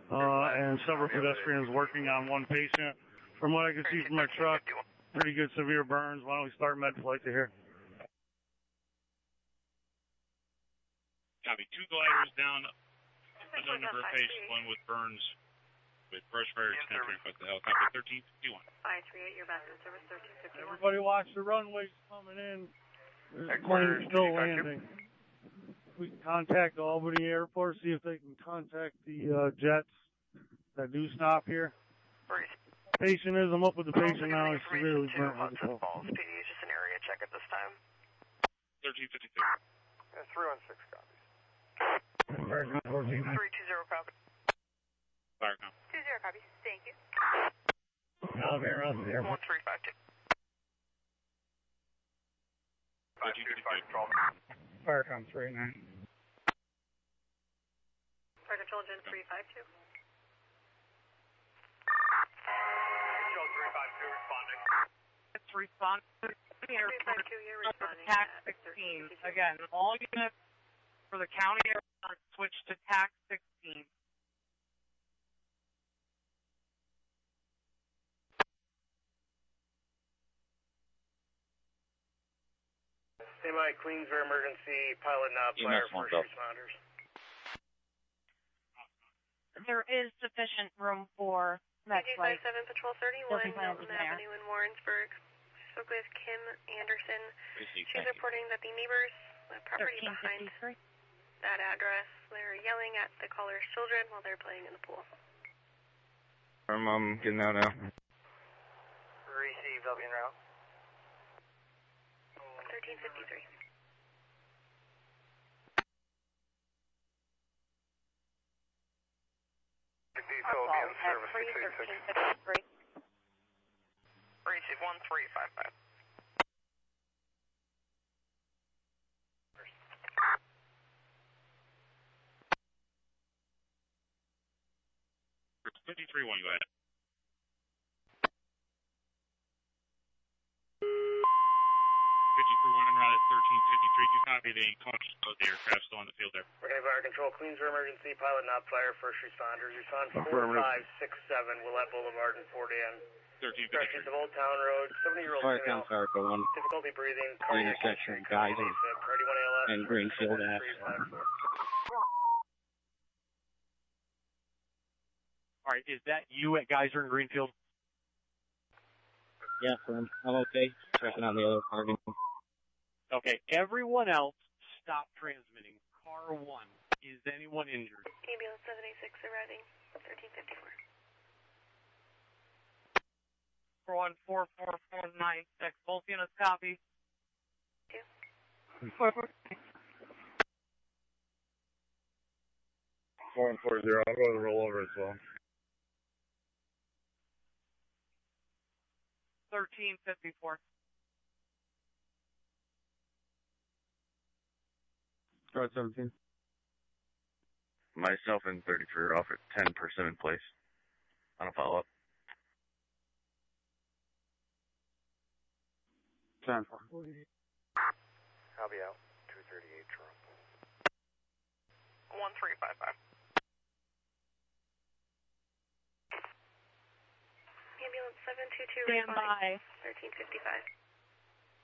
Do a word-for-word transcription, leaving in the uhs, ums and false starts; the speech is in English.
uh, and several pedestrians working on one patient. From what I can see from my truck, pretty good severe burns. Why don't we start med flight to here? Copy. Two gliders down. Unknown number of patients. One with burns with respiratory extent request the helicopter. thirteen fifty-one. five three eight, your best in service, thirteen fifty-one. Everybody watch the runways coming in. There's a plane still landing. We can contact Albany Airport, see if they can contact the uh, jets that do stop here. Patient is, I'm up with the patient now. He's severely burnt. Hudson Falls P D, just an area check at this time. thirteen fifty-three. Yeah, three one six copies. three two zero copy. Firecom. two zero copy. Thank you. Elevator up there. one three five two. five two five, Firecom three nine. Fire control engine three five two. Control three five two responding. It's responding. three five two, you're responding. Tax sixteen. Again, all units for the county airport switch to tax sixteen. Semi Queensboro emergency pilot knob fire first responders. There is sufficient room for med flight. two five seven Patrol thirty-one, Milton Avenue in Warrensburg. Spoke with Kim Anderson. She's reporting that the neighbors, the property behind that address, they're yelling at the caller's children while they're playing in the pool. I'm um, getting out now. Receive, I'll be en route. thirteen fifty-three. Depot will be in service six eight six. Receive one three five five. fifty-three one, go ahead. fifty-three one en route at thirteen fifty-three. Do copy the conscious of the aircraft still on the field there. We're going to fire control, Queensboro emergency, pilot knob fire, first responders. Respond four five six seven, Willette Boulevard in Fort Ann. thirteen Directions fifty-three. of Old Town Road, seventy-year-old female, one. difficulty breathing, cardiac Intersection, history, Geyser, Party one A L S, and Greenfield Ave. All right, is that you at Geyser and Greenfield? Yeah, firm. I'm okay. Checking on the other party. Okay, everyone else stop transmitting. Car one, is anyone injured? Ambulance seven eight six arriving, thirteen fifty-four. four one four four four nine six. Both units copy. Two. Four four. Four one four zero. I'll go to the rollover as well. thirteen fifty-four. Go ahead, seventeen. Myself and thirty-three are off at ten percent in place. On a follow-up. ten four. I'll be out. two thirty-eight Toronto. one three five five. Ambulance seven two two Stand responding. by. thirteen fifty-five.